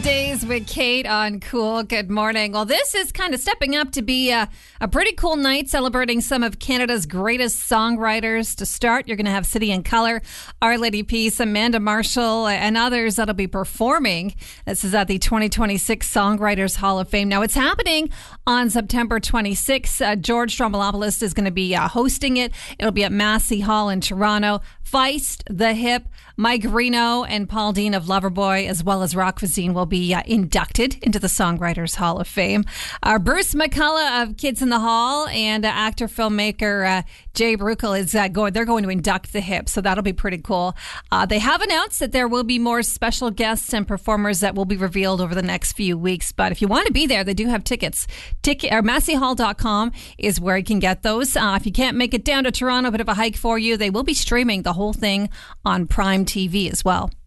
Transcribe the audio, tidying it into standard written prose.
Days with Kate on Cool. Good morning. Well, this is kind of stepping up to be a pretty cool night celebrating some of Canada's greatest songwriters. To start, you're going to have City and Colour, Our Lady Peace, Amanda Marshall, and others that'll be performing. This is at the 2026 Songwriters Hall of Fame. Now, it's happening on September 26th. George Stroumboulopoulos is going to be hosting it. It'll be at Massey Hall in Toronto. Feist, The Hip, Mike Reno, and Paul Dean of Loverboy, as well as Rock Voisine, will be inducted into the Songwriters Hall of Fame. Bruce McCullough of Kids in the Hall and actor-filmmaker Jay Baruchel is they're going to induct The Hip, so that'll be pretty cool. They have announced that there will be more special guests and performers that will be revealed over the next few weeks, but if you want to be there, they do have tickets. MasseyHall.com is where you can get those. If you can't make it down to Toronto, a bit of a hike for you, they will be streaming the whole thing on Prime TV as well.